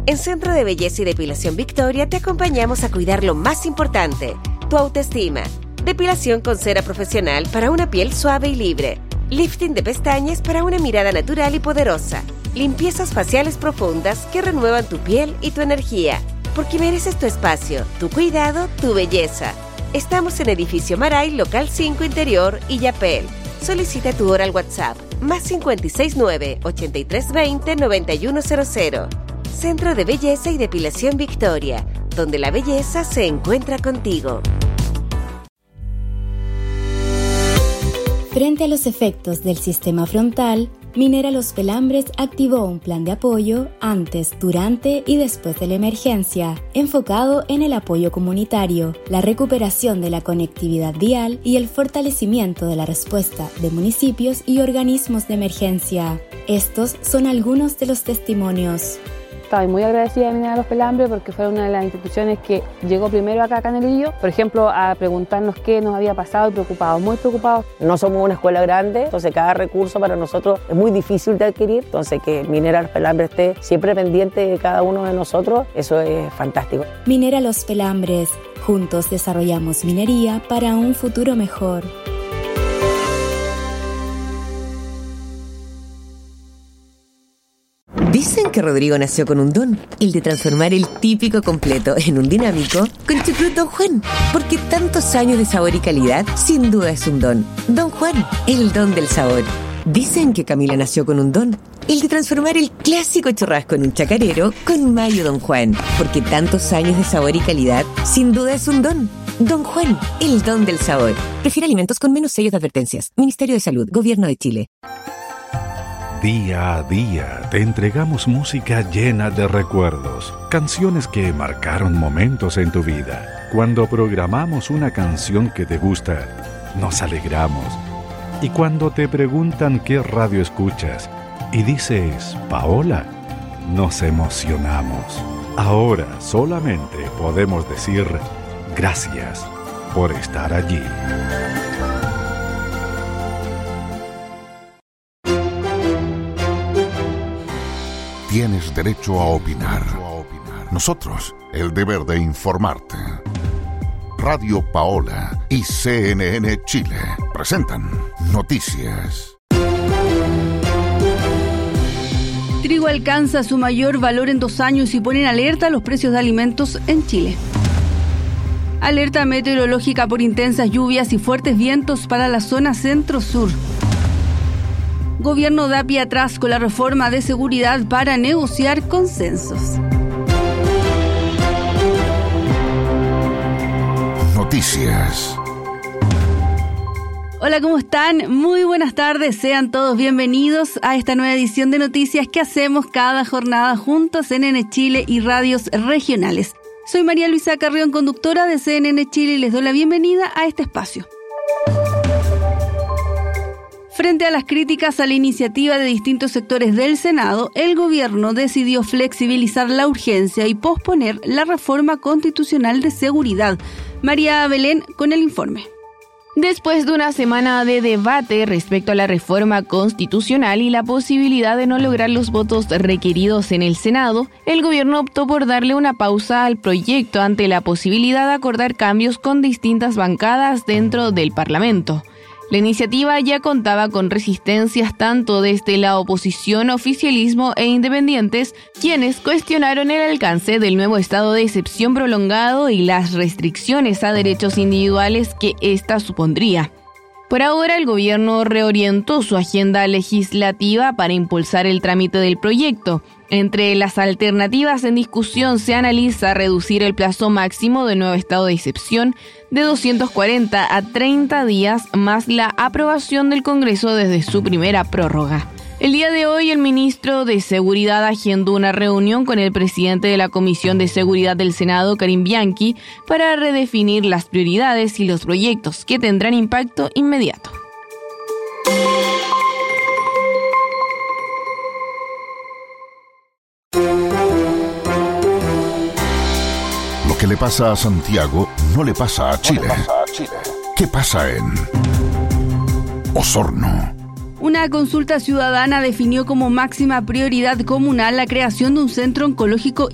En Centro de Belleza y Depilación Victoria te acompañamos a cuidar lo más importante, tu autoestima. Depilación con cera profesional para una piel suave y libre. Lifting de pestañas para una mirada natural y poderosa. Limpiezas faciales profundas que renuevan tu piel y tu energía. Porque mereces tu espacio, tu cuidado, tu belleza. Estamos en Edificio Maray, Local 5 Interior y Yapel. Solicita tu hora al WhatsApp, +569 8320 9100. Centro de Belleza y Depilación Victoria, donde la belleza se encuentra contigo. Frente a los efectos del sistema frontal, Minera Los Pelambres activó un plan de apoyo antes, durante y después de la emergencia, enfocado en el apoyo comunitario, la recuperación de la conectividad vial y el fortalecimiento de la respuesta de municipios y organismos de emergencia. Estos son algunos de los testimonios. Estoy muy agradecida de Minera Los Pelambres porque fue una de las instituciones que llegó primero acá a Canelillo, por ejemplo, a preguntarnos qué nos había pasado y preocupados, muy preocupados. No somos una escuela grande, entonces cada recurso para nosotros es muy difícil de adquirir, entonces que Minera Los Pelambres esté siempre pendiente de cada uno de nosotros, eso es fantástico. Minera Los Pelambres, juntos desarrollamos minería para un futuro mejor. Dicen que Rodrigo nació con un don, el de transformar el típico completo en un dinámico con Chucrut Don Juan, porque tantos años de sabor y calidad, sin duda es un don. Don Juan, el don del sabor. Dicen que Camila nació con un don, el de transformar el clásico churrasco en un chacarero con mayo Don Juan, porque tantos años de sabor y calidad, sin duda es un don. Don Juan, el don del sabor. Prefiere alimentos con menos sellos de advertencias. Ministerio de Salud, Gobierno de Chile. Día a día te entregamos música llena de recuerdos, canciones que marcaron momentos en tu vida. Cuando programamos una canción que te gusta, nos alegramos. Y cuando te preguntan qué radio escuchas y dices Paola, nos emocionamos. Ahora solamente podemos decir gracias por estar allí. Tienes derecho a opinar. Nosotros, el deber de informarte. Radio Paola y CNN Chile presentan Noticias. Trigo alcanza su mayor valor en 2 años y pone en alerta los precios de alimentos en Chile. Alerta meteorológica por intensas lluvias y fuertes vientos para la zona centro-sur. Gobierno da pie atrás con la reforma de seguridad para negociar consensos. Noticias. Hola, ¿cómo están? Muy buenas tardes, sean todos bienvenidos a esta nueva edición de Noticias que hacemos cada jornada juntos en CNN Chile y radios regionales. Soy María Luisa Carrión, conductora de CNN Chile, y les doy la bienvenida a este espacio. Frente a las críticas a la iniciativa de distintos sectores del Senado, el gobierno decidió flexibilizar la urgencia y posponer la reforma constitucional de seguridad. María Belén con el informe. Después de una semana de debate respecto a la reforma constitucional y la posibilidad de no lograr los votos requeridos en el Senado, el gobierno optó por darle una pausa al proyecto ante la posibilidad de acordar cambios con distintas bancadas dentro del Parlamento. La iniciativa ya contaba con resistencias tanto desde la oposición, oficialismo e independientes, quienes cuestionaron el alcance del nuevo estado de excepción prolongado y las restricciones a derechos individuales que ésta supondría. Por ahora, el gobierno reorientó su agenda legislativa para impulsar el trámite del proyecto. Entre las alternativas en discusión se analiza reducir el plazo máximo del nuevo estado de excepción de 240 a 30 días más la aprobación del Congreso desde su primera prórroga. El día de hoy, el ministro de Seguridad agendó una reunión con el presidente de la Comisión de Seguridad del Senado, Karim Bianchi, para redefinir las prioridades y los proyectos que tendrán impacto inmediato. Lo que le pasa a Santiago no le pasa a Chile. ¿Qué pasa en Osorno? Una consulta ciudadana definió como máxima prioridad comunal la creación de un centro oncológico